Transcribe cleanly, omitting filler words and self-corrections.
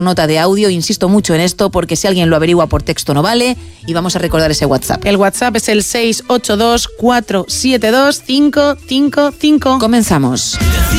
nota de audio. Insisto mucho en esto porque si alguien lo averigua por texto no vale, y vamos a recordar ese WhatsApp. El WhatsApp es el 682 472 555. Comenzamos.